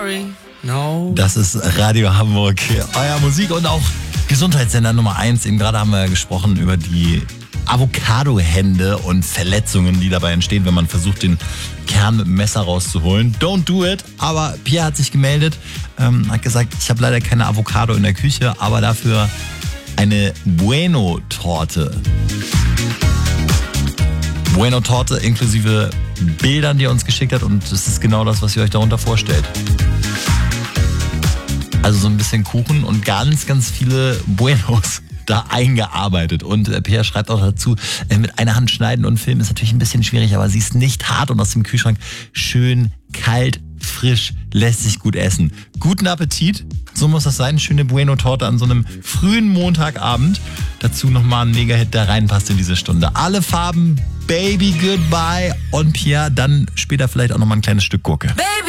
Das ist Radio Hamburg, euer Musik- und auch Gesundheitssender Nummer 1. Eben gerade haben wir gesprochen über die Avocado-Hände und Verletzungen, die dabei entstehen, wenn man versucht, den Kern mit dem Messer rauszuholen. Don't do it. Aber Pierre hat sich gemeldet, hat gesagt, ich habe leider keine Avocado in der Küche, aber dafür eine Bueno-Torte. Bueno-Torte inklusive Bildern, die er uns geschickt hat, und das ist genau das, was ihr euch darunter vorstellt. Also so ein bisschen Kuchen und ganz, ganz viele Buenos da eingearbeitet. Und Pierre schreibt auch dazu, mit einer Hand schneiden und filmen ist natürlich ein bisschen schwierig, aber sie ist nicht hart und aus dem Kühlschrank schön kalt, frisch, lässt sich gut essen. Guten Appetit, so muss das sein. Schöne Bueno-Torte an so einem frühen Montagabend. Dazu nochmal ein Mega-Hit, der reinpasst in diese Stunde. Alle Farben, Baby Goodbye und Pierre, dann später vielleicht auch nochmal ein kleines Stück Gurke. Baby.